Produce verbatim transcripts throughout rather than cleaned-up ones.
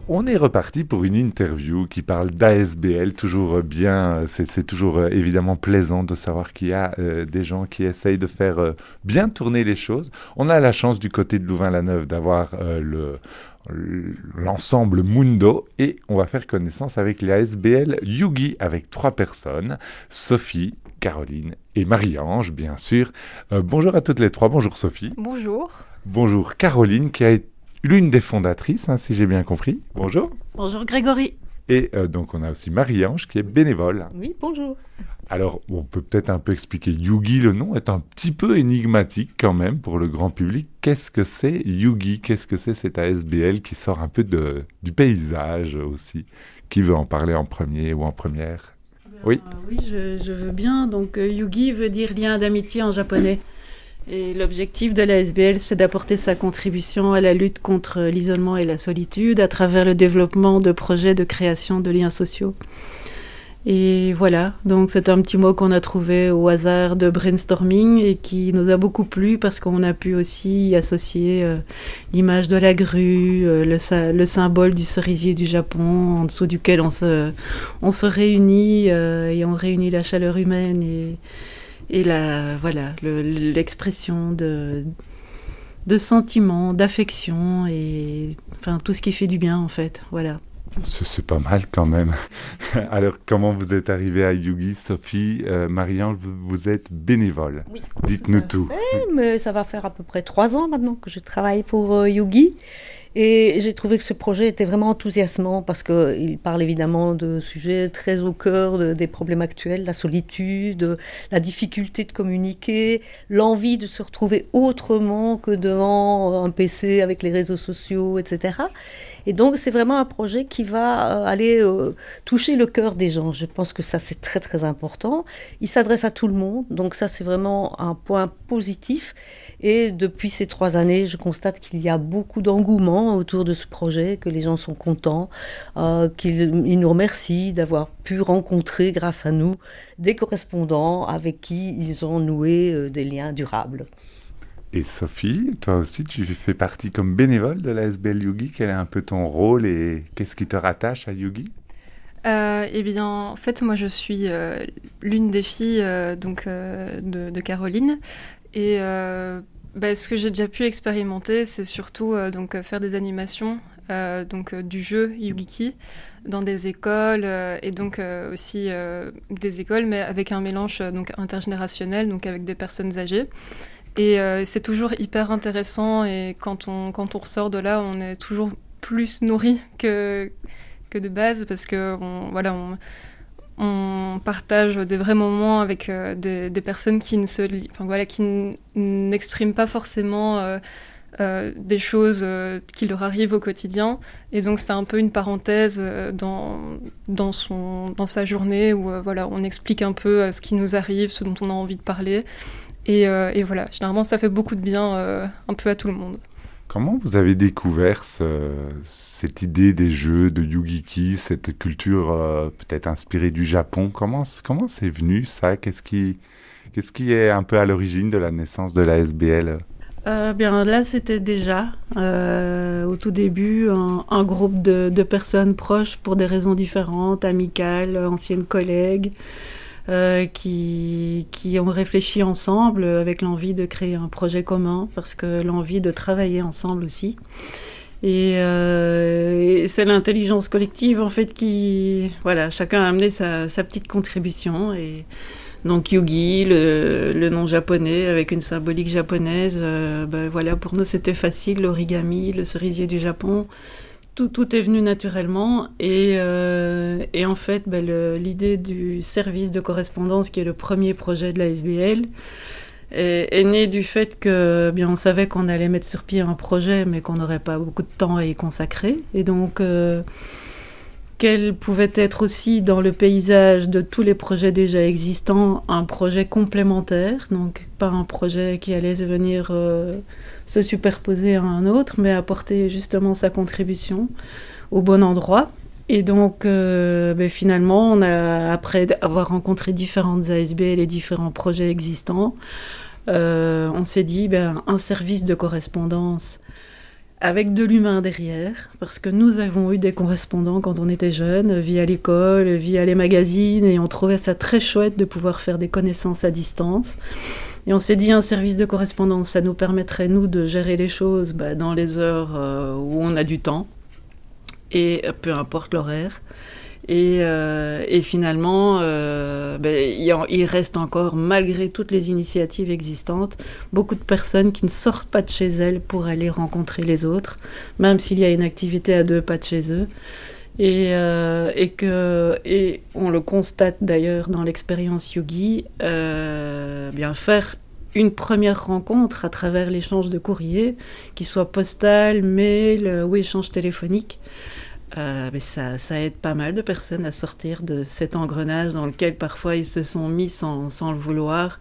On est reparti pour une interview qui parle d'A S B L, toujours bien, c'est, c'est toujours euh, évidemment plaisant de savoir qu'il y a euh, des gens qui essayent de faire euh, bien tourner les choses. On a la chance du côté de Louvain-la-Neuve d'avoir euh, le, l'ensemble Mundo et on va faire connaissance avec l'A S B L Yugi avec trois personnes, Sophie, Caroline et Marie-Ange bien sûr. Euh, bonjour à toutes les trois, bonjour Sophie. Bonjour. Bonjour Caroline qui a été l'une des fondatrices, hein, si j'ai bien compris. Bonjour. Bonjour Grégory. Et euh, donc on a aussi Marie-Ange qui est bénévole. Oui, bonjour. Alors on peut peut-être un peu expliquer. Yugi, le nom est un petit peu énigmatique quand même pour le grand public. Qu'est-ce que c'est Yugi? Qu'est-ce que c'est cette A S B L qui sort un peu de, du paysage aussi? Qui veut en parler en premier ou en première? Oui. Euh, oui, je, je veux bien. Donc euh, Yugi veut dire lien d'amitié en japonais. Et l'objectif de l'A S B L, c'est d'apporter sa contribution à la lutte contre l'isolement et la solitude à travers le développement de projets de création de liens sociaux. Et voilà, donc c'est un petit mot qu'on a trouvé au hasard de brainstorming et qui nous a beaucoup plu parce qu'on a pu aussi y associer euh, l'image de la grue, euh, le, le symbole du cerisier du Japon, en dessous duquel on se, on se réunit euh, et on réunit la chaleur humaine et... Et la, voilà, le, l'expression de, de sentiments, d'affection et enfin, tout ce qui fait du bien en fait. Voilà. C'est, c'est pas mal quand même. Alors comment vous êtes arrivée à Yugi, Sophie, euh, Marie-Ange, vous, vous êtes bénévole. Oui, dites-nous tout. Fait, mais ça va faire à peu près trois ans maintenant que je travaille pour euh, Yugi. Et j'ai trouvé que ce projet était vraiment enthousiasmant parce qu'il parle évidemment de sujets très au cœur de, des problèmes actuels, la solitude, la difficulté de communiquer, l'envie de se retrouver autrement que devant un P C avec les réseaux sociaux, et cetera. Et donc c'est vraiment un projet qui va aller euh, toucher le cœur des gens. Je pense que ça c'est très très important. Il s'adresse à tout le monde, donc ça c'est vraiment un point positif. Et depuis ces trois années, je constate qu'il y a beaucoup d'engouement autour de ce projet, que les gens sont contents, euh, qu'ils ils nous remercient d'avoir pu rencontrer, grâce à nous, des correspondants avec qui ils ont noué euh, des liens durables. Et Sophie, toi aussi, tu fais partie comme bénévole de l'A S B L Yugi. Quel est un peu ton rôle et qu'est-ce qui te rattache à Yugi? Euh, eh bien, en fait, moi, je suis euh, l'une des filles euh, donc, euh, de, de Caroline. Et euh, bah, ce que j'ai déjà pu expérimenter, c'est surtout euh, donc, faire des animations euh, donc, euh, du jeu Yu-Gi-Ki dans des écoles euh, et donc euh, aussi euh, des écoles, mais avec un mélange euh, donc, intergénérationnel, donc avec des personnes âgées. Et euh, c'est toujours hyper intéressant et quand on, quand on ressort de là, on est toujours plus nourri que, que de base parce que on, voilà, on, on partage des vrais moments avec euh, des, des personnes qui, ne se, enfin, voilà, qui n- n'expriment pas forcément euh, euh, des choses euh, qui leur arrivent au quotidien. Et donc c'est un peu une parenthèse euh, dans, dans, son, dans sa journée où euh, voilà, on explique un peu euh, ce qui nous arrive, ce dont on a envie de parler. Et, euh, et voilà, généralement, ça fait beaucoup de bien euh, un peu à tout le monde. Comment vous avez découvert ce, cette idée des jeux de Yu-Gi-Ki, cette culture euh, peut-être inspirée du Japon? Comment, comment c'est venu ça? Qu'est-ce qui, qu'est-ce qui est un peu à l'origine de la naissance de l'A S B L? Euh, bien là, c'était déjà euh, au tout début un, un groupe de, de personnes proches pour des raisons différentes, amicales, anciennes collègues. Euh, qui, qui ont réfléchi ensemble avec l'envie de créer un projet commun, parce que l'envie de travailler ensemble aussi. Et, euh, et c'est l'intelligence collective, en fait, qui... Voilà, chacun a amené sa, sa petite contribution. Et donc Yugi, le, le nom japonais, avec une symbolique japonaise, euh, ben voilà, pour nous, c'était facile, l'origami, le cerisier du Japon... Tout, tout est venu naturellement et, euh, et en fait, ben le, l'idée du service de correspondance, qui est le premier projet de l'A S B L, est, est née du fait que bien, on savait qu'on allait mettre sur pied un projet, mais qu'on n'aurait pas beaucoup de temps à y consacrer. Et donc, euh, quel pouvait être aussi dans le paysage de tous les projets déjà existants, un projet complémentaire, donc pas un projet qui allait venir... Euh, se superposer à un autre, mais apporter justement sa contribution au bon endroit. Et donc, euh, ben finalement, on a, après avoir rencontré différentes A S B L et différents projets existants, euh, on s'est dit, ben, un service de correspondance avec de l'humain derrière, parce que nous avons eu des correspondants quand on était jeunes, via l'école, via les magazines, et on trouvait ça très chouette de pouvoir faire des connaissances à distance. Et on s'est dit, un service de correspondance, ça nous permettrait, nous, de gérer les choses bah, dans les heures euh, où on a du temps, et peu importe l'horaire. Et, euh, et finalement, euh, ben, il, il reste encore, malgré toutes les initiatives existantes, beaucoup de personnes qui ne sortent pas de chez elles pour aller rencontrer les autres, même s'il y a une activité à deux pas de chez eux. Et, euh, et, que, et on le constate d'ailleurs dans l'expérience Yogi, euh, bien faire une première rencontre à travers l'échange de courrier, qu'il soit postal, mail ou échange téléphonique. Euh, mais ça, ça aide pas mal de personnes à sortir de cet engrenage dans lequel parfois ils se sont mis sans, sans le vouloir,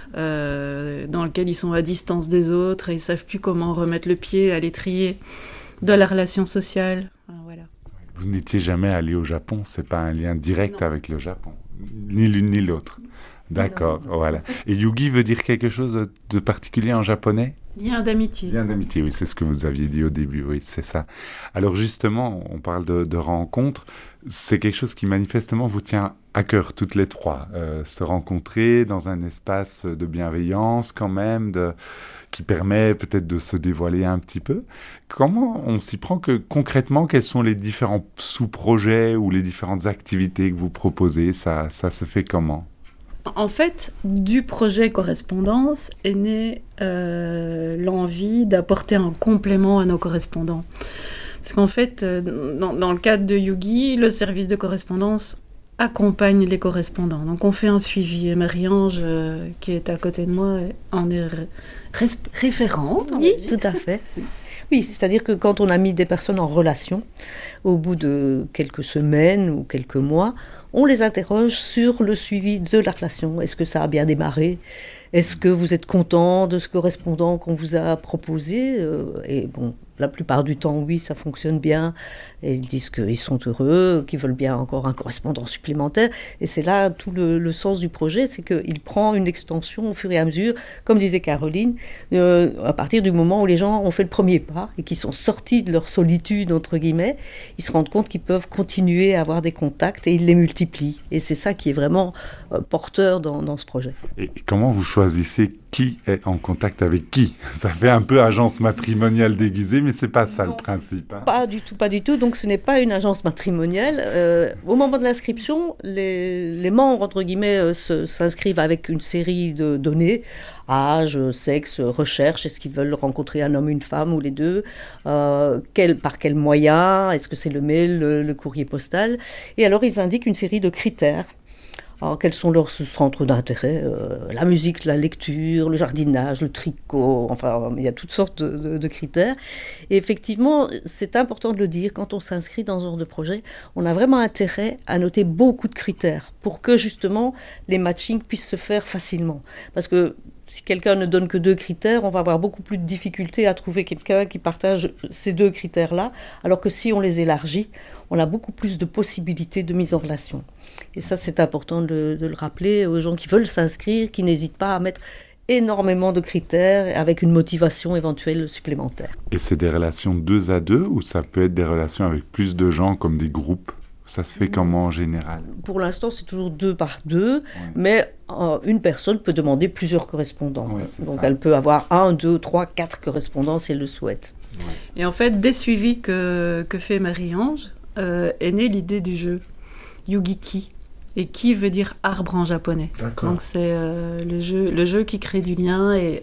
euh, dans lequel ils sont à distance des autres et ils savent plus comment remettre le pied à l'étrier de la relation sociale. Enfin, voilà. Vous n'étiez jamais allé au Japon, c'est pas un lien direct non. avec le Japon, ni l'une ni l'autre. D'accord, non. Voilà. Et Yugi veut dire quelque chose de particulier en japonais ? Lien d'amitié. Lien d'amitié, oui, c'est ce que vous aviez dit au début, oui, c'est ça. Alors justement, on parle de, de rencontres, c'est quelque chose qui manifestement vous tient à cœur toutes les trois, euh, se rencontrer dans un espace de bienveillance quand même, de, qui permet peut-être de se dévoiler un petit peu. Comment on s'y prend que concrètement, quels sont les différents sous-projets ou les différentes activités que vous proposez, ça, ça se fait comment ? En fait, du projet correspondance est née euh, l'envie d'apporter un complément à nos correspondants. Parce qu'en fait, euh, dans, dans le cadre de Yugi, le service de correspondance accompagne les correspondants. Donc on fait un suivi. Et Marie-Ange, euh, qui est à côté de moi, en est ré- référente. Oui, tout à fait. Oui, c'est-à-dire que quand on a mis des personnes en relation, au bout de quelques semaines ou quelques mois, on les interroge sur le suivi de la relation. Est-ce que ça a bien démarré ? Est-ce que vous êtes content de ce correspondant qu'on vous a proposé ? Et bon, la plupart du temps, oui, ça fonctionne bien. Et ils disent qu'ils sont heureux, qu'ils veulent bien encore un correspondant supplémentaire. Et c'est là tout le, le sens du projet, c'est qu'il prend une extension au fur et à mesure, comme disait Caroline, euh, à partir du moment où les gens ont fait le premier pas et qu'ils sont sortis de leur solitude, entre guillemets, ils se rendent compte qu'ils peuvent continuer à avoir des contacts et ils les multiplient. Et c'est ça qui est vraiment euh, porteur dans, dans ce projet. Et comment vous choisissez qui est en contact avec qui ? Ça fait un peu agence matrimoniale déguisée, mais c'est pas ça non, le principe. Hein. Pas du tout, pas du tout. Donc ce n'est pas une agence matrimoniale. Euh, au moment de l'inscription, les, les membres, entre guillemets, euh, se, s'inscrivent avec une série de données, âge, sexe, recherche, est-ce qu'ils veulent rencontrer un homme, une femme ou les deux, euh, quel, par quels moyens, est-ce que c'est le mail, le, le courrier postal, et alors ils indiquent une série de critères. Alors, quels sont leurs centres d'intérêt ? euh, La musique, la lecture, le jardinage, le tricot, enfin, il y a toutes sortes de, de, de critères. Et effectivement, c'est important de le dire, quand on s'inscrit dans ce genre de projet, on a vraiment intérêt à noter beaucoup de critères pour que, justement, les matchings puissent se faire facilement. Parce que si quelqu'un ne donne que deux critères, on va avoir beaucoup plus de difficultés à trouver quelqu'un qui partage ces deux critères-là, alors que si on les élargit, on a beaucoup plus de possibilités de mise en relation. Et ça, c'est important de, de le rappeler aux gens qui veulent s'inscrire, qui n'hésitent pas à mettre énormément de critères avec une motivation éventuelle supplémentaire. Et c'est des relations deux à deux ou ça peut être des relations avec plus de gens comme des groupes ? Ça se fait comment en général ? Pour l'instant, c'est toujours deux par deux, ouais. mais euh, une personne peut demander plusieurs correspondants. Ouais, Donc ça. Elle peut avoir un, deux, trois, quatre correspondants si elle le souhaite. Ouais. Et en fait, des suivis que, que fait Marie-Ange, euh, est née l'idée du jeu Yu-Gi-Ki. Et Ki veut dire arbre en japonais. D'accord. Donc c'est euh, le, jeu, le jeu qui crée du lien et,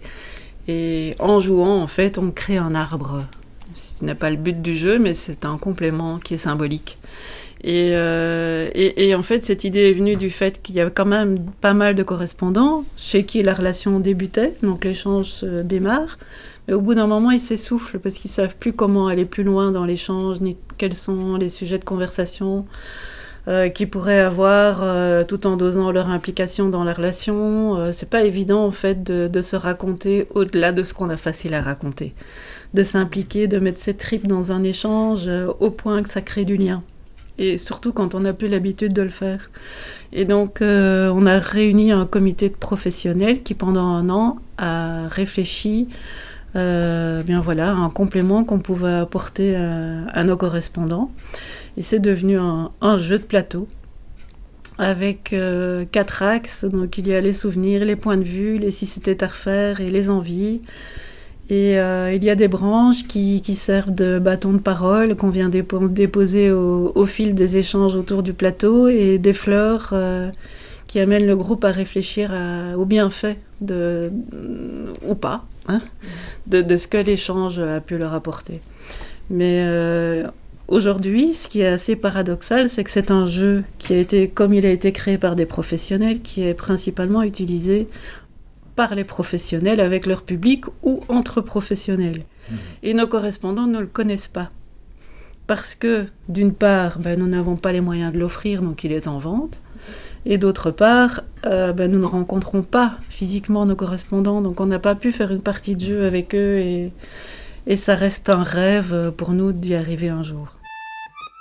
et en jouant, en fait, on crée un arbre. Ce n'est pas le but du jeu, mais c'est un complément qui est symbolique. Et, euh, et, et en fait, cette idée est venue du fait qu'il y avait quand même pas mal de correspondants chez qui la relation débutait, donc l'échange se démarre. Mais au bout d'un moment, ils s'essoufflent parce qu'ils ne savent plus comment aller plus loin dans l'échange, ni quels sont les sujets de conversation euh, qu'ils pourraient avoir euh, tout en dosant leur implication dans la relation. Euh, c'est pas évident, en fait, de, de se raconter au-delà de ce qu'on a facile à raconter. De s'impliquer, de mettre ses tripes dans un échange euh, au point que ça crée du lien. Et surtout quand on n'a plus l'habitude de le faire. Et donc, euh, on a réuni un comité de professionnels qui, pendant un an, a réfléchi Euh, bien voilà, un complément qu'on pouvait apporter à, à nos correspondants. Et c'est devenu un, un jeu de plateau avec euh, quatre axes. Donc il y a les souvenirs, les points de vue, les si c'était à refaire et les envies. Et euh, il y a des branches qui, qui servent de bâton de parole qu'on vient dépo- déposer au, au fil des échanges autour du plateau, et des fleurs euh, qui amènent le groupe à réfléchir à, aux bienfaits de, ou pas, hein, de, de ce que l'échange a pu leur apporter. Mais euh, aujourd'hui, ce qui est assez paradoxal, c'est que c'est un jeu qui a été, comme il a été créé par des professionnels, qui est principalement utilisé par les professionnels avec leur public ou entre professionnels. Mmh. Et nos correspondants ne le connaissent pas. Parce que, d'une part, ben, nous n'avons pas les moyens de l'offrir, donc il est en vente. Et d'autre part, euh, ben, nous ne rencontrons pas physiquement nos correspondants, donc on n'a pas pu faire une partie de jeu avec eux. Et, et ça reste un rêve pour nous d'y arriver un jour.